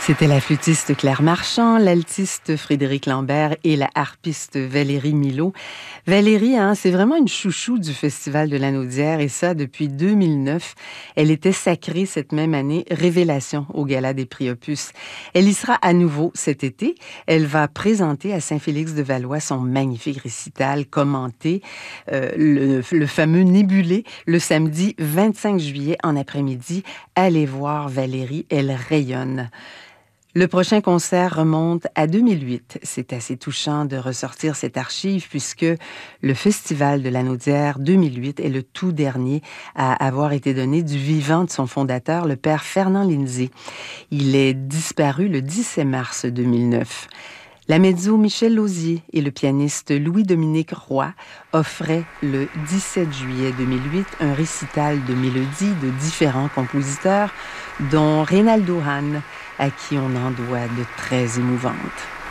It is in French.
C'était la flûtiste Claire Marchand, l'altiste Frédéric Lambert et la harpiste Valérie Milot. Valérie, c'est vraiment une chouchou du Festival de l'Anaudière et ça depuis 2009. Elle était sacrée cette même année révélation au Gala des Prix Opus. Elle y sera à nouveau cet été. Elle va présenter à Saint-Félix-de-Valois son magnifique récital commenté, le fameux Nébulé, le samedi 25 juillet en après-midi. Allez voir Valérie, elle rayonne. Le prochain concert remonte à 2008. C'est assez touchant de ressortir cette archive puisque le Festival de l'Anaudière 2008 est le tout dernier à avoir été donné du vivant de son fondateur, le père Fernand Lindsay. Il est disparu le 17 mars 2009. La mezzo Michel Lauzier et le pianiste Louis-Dominique Roy offraient le 17 juillet 2008 un récital de mélodies de différents compositeurs, dont Reynaldo Hahn, à qui on en doit de très émouvantes.